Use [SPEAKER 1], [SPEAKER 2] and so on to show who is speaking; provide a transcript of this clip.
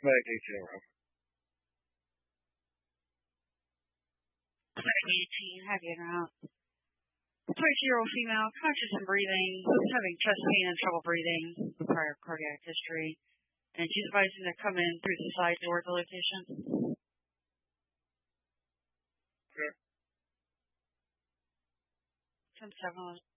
[SPEAKER 1] Medication room.
[SPEAKER 2] 18, have you out. 22-year-old female, conscious and breathing, having chest pain and trouble breathing, prior cardiac history, and she's advising to come in through the side door of the location.
[SPEAKER 1] Okay.
[SPEAKER 2] 10-7.